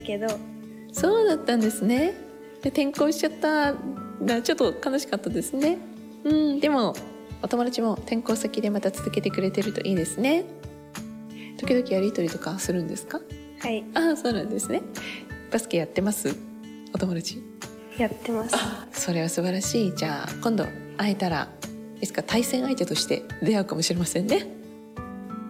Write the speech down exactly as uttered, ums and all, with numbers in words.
けど。 そうだったんですね。で転校しちゃったらちょっと悲しかったですね。うん、でもお友達も転校先でまた続けてくれてるといいですね。時々やりとりとかするんですか？ はい。 ああ、そうなんですね。バスケやってます？お友達。 やってます。 あ、それは素晴らしい。じゃあ今度会えたらいつか対戦相手として出会うかもしれませんね。